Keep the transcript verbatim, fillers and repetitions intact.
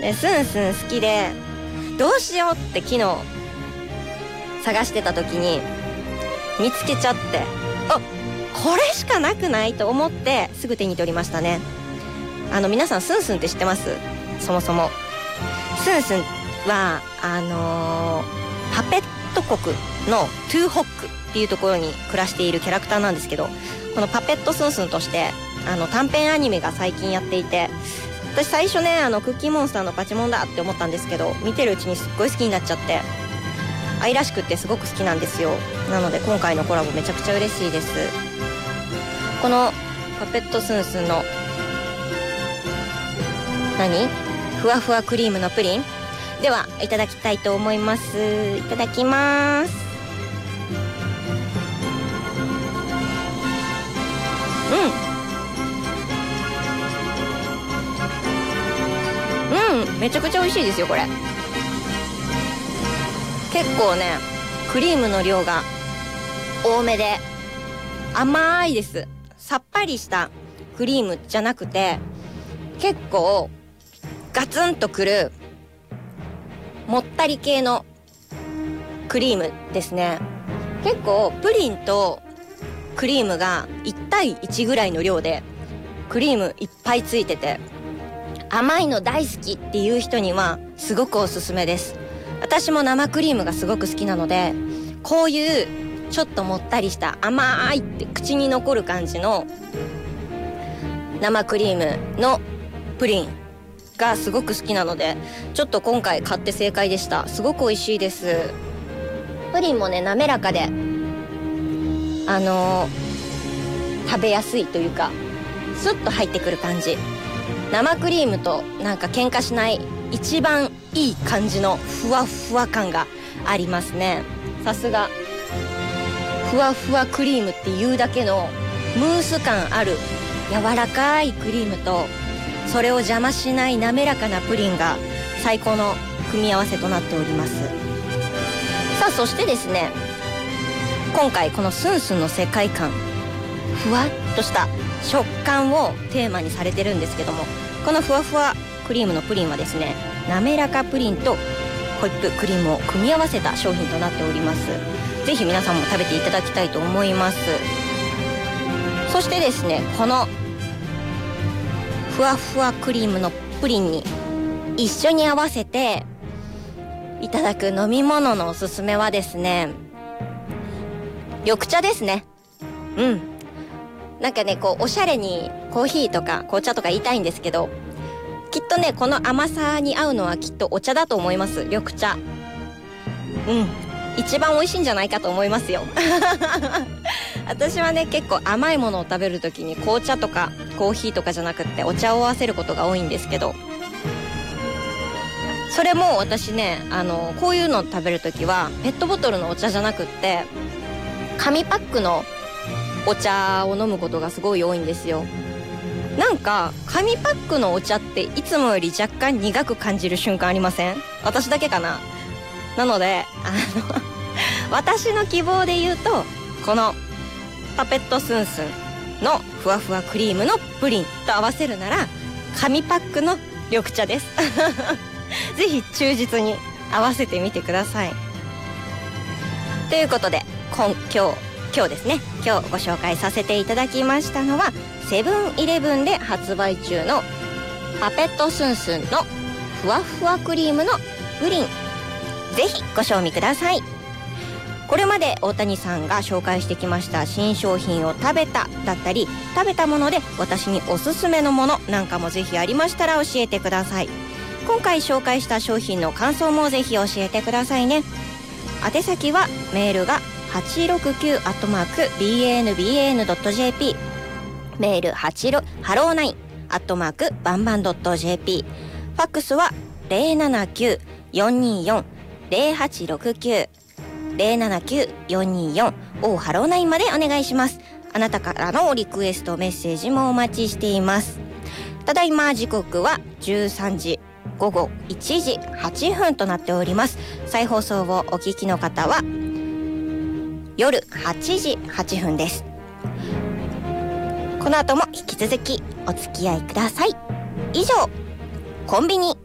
でスンスン好きでどうしようって昨日探してた時に見つけちゃって、あ、これしかなくないと思ってすぐ手に取りましたね。あの皆さんスンスンって知ってます？そもそもスンスンはあのー、パペット国のトゥーホックっていうところに暮らしているキャラクターなんですけど、このパペットスンスンとしてあの短編アニメが最近やっていて、私最初ねあのクッキーモンスターのパチモンだって思ったんですけど、見てるうちにすっごい好きになっちゃって愛らしくってすごく好きなんですよ。なので今回のコラボめちゃくちゃ嬉しいです。このパペットスンスンの何ふわふわクリームのプリンではいただきたいと思います。いただきます。うんうん、めちゃくちゃ美味しいですよこれ。結構ねクリームの量が多めで甘いです。さっぱりしたクリームじゃなくて結構ガツンとくるもったり系のクリームですね。結構プリンとクリームがいち対いちぐらいの量でクリームいっぱいついてて甘いの大好きっていう人にはすごくおすすめです。私も生クリームがすごく好きなので、こういうちょっともったりした甘いって口に残る感じの生クリームのプリンがすごく好きなので、ちょっと今回買って正解でした。すごく美味しいです。プリンもね滑らかであのー、食べやすいというかスッと入ってくる感じ。生クリームとなんか喧嘩しない一番いい感じのふわふわ感がありますね。さすがふわふわクリームっていうだけのムース感ある柔らかいクリームとそれを邪魔しない滑らかなプリンが最高の組み合わせとなっております。さあそしてですね、今回このスンスンの世界観ふわっとした食感をテーマにされてるんですけども、このふわふわクリームのプリンはですね滑らかプリンとホイップクリームを組み合わせた商品となっております。ぜひ皆さんも食べていただきたいと思います。そしてですね、このふわふわクリームのプリンに一緒に合わせていただく飲み物のおすすめはですね緑茶ですね。うんなんかねこうおしゃれにコーヒーとか紅茶とか言いたいんですけど、きっとねこの甘さに合うのはきっとお茶だと思います。緑茶うん一番美味しいんじゃないかと思いますよ私はね結構甘いものを食べるときに紅茶とかコーヒーとかじゃなくってお茶を合わせることが多いんですけど、それも私ねあのこういうのを食べるときはペットボトルのお茶じゃなくって紙パックのお茶を飲むことがすごい多いんですよ。なんか紙パックのお茶っていつもより若干苦く感じる瞬間ありません？私だけかな。なのであの私の希望で言うとこのパペットスンスンのふわふわクリームのプリンと合わせるなら紙パックの緑茶ですぜひ忠実に合わせてみてください。ということで今今日今日ですね今日ご紹介させていただきましたのはセブンイレブンで発売中のパペットスンスンのふわふわクリームのプリン、ぜひご賞味ください。これまで大谷さんが紹介してきました新商品を食べただったり食べたもので私におすすめのものなんかもぜひありましたら教えてください。今回紹介した商品の感想もぜひ教えてくださいね。宛先はメールがはちろくきゅうアットマークビーエーエヌビーエーエヌドットジェーピー、メールはちろくハローナインアットマークバンバンドットジェーピー、ファックスはゼロななきゅうよんにーよんゼロはちろくきゅう ゼロななきゅうよんにーよん をハローナインまでお願いします。あなたからのリクエストメッセージもお待ちしています。ただいま時刻はじゅうさんじごごいちじはっぷんとなっております。再放送をお聞きの方は夜はちじはっぷんです。この後も引き続きお付き合いください。以上、コンビニ